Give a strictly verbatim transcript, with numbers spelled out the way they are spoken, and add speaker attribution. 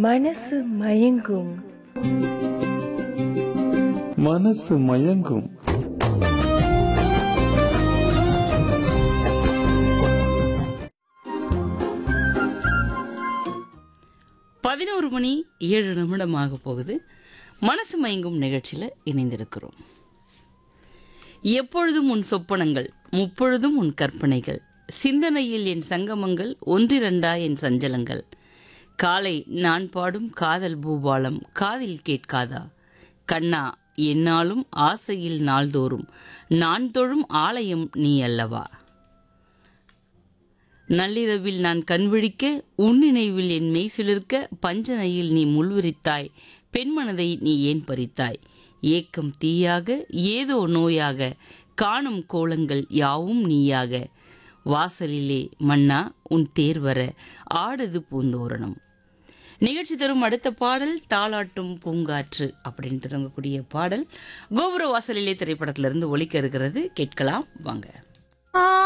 Speaker 1: மனசு மயங்கும்
Speaker 2: மனசு மயங்கும்
Speaker 3: பதினோரு மணி ஏழு நிமிடமாக போகுது. மனசு மயங்கும் நிகழ்ச்சியில் இணைந்திருக்கிறோம். எப்பொழுதும் உன் சொப்பனங்கள், முப்பொழுதும் உன் கற்பனைகள், சிந்தனையில் என் சங்கமங்கள், ஒன்றிரண்டா என் சஞ்சலங்கள், காலை நான் பாடும் காதல் பூபாலம் காதில் கேட்காதா, கண்ணா என்னாலும் ஆசையில் நாள்தோறும் நான் தொழும் ஆலயம் நீ அல்லவா, நள்ளிரவில் நான் கண்விழிக்க உன் நினைவில் என் மெய்சிலிருக்க, பஞ்சனையில் நீ முள்விரித்தாய், பெண்மனதை நீ ஏன் பறித்தாய், ஏக்கம் தீயாக ஏதோ நோயாக காணும் கோலங்கள் யாவும் நீயாக, வாசலிலே மன்னா உன் தேர்வர ஆடுது பூந்தோரணம். நிகழ்ச்சி தரும் அடுத்த பாடல் தாலாட்டும் பூங்காற்று அப்படின்னு தொடங்கக்கூடிய பாடல் கோபுர வாசலிலே திரைப்படத்திலிருந்து ஒலிக்க இருக்கிறது. கேட்கலாம் வாங்க.